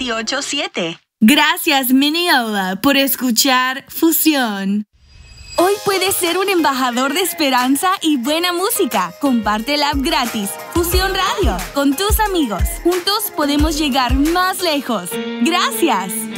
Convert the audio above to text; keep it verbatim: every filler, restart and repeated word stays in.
veintiocho siete. Gracias, Miniola, por escuchar Fusión. Hoy puedes ser un embajador de esperanza y buena música. Comparte la app gratis, Fusión Radio, con tus amigos. Juntos podemos llegar más lejos. ¡Gracias!